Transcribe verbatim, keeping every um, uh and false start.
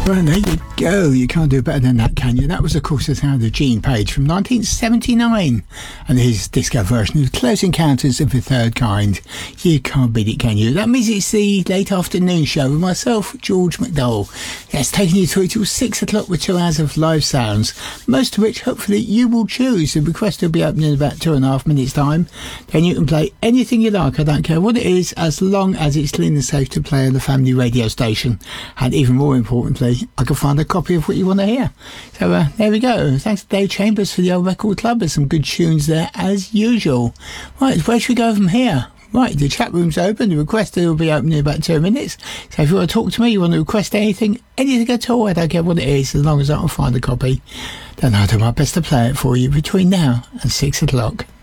Well, there you go. You can't do better than that, can you? That was, of course, the sound of Gene Page from nineteen seventy-nine and his disco version of Close Encounters of the Third Kind. You can't beat it, can you? That means it's the late afternoon show with myself, George McDowell. Yes, taking you through till six o'clock with two hours of live sounds, most of which hopefully you will choose. The request will be opening in about two and a half minutes' time. Then you can play anything you like. I don't care what it is, as long as it's clean and safe to play on the family radio station. And even more importantly, I can find a copy of what you want to hear. So uh, there we go. Thanks to Dave Chambers for the old record club. There's some good tunes there as usual. Right, where should we go from here? Right, the chat room's open. The requester will be open in about two minutes. So if you want to talk to me, you want to request anything, anything at all, I don't care what it is, as long as I can find a copy, then I'll do my best to play it for you between now and six o'clock.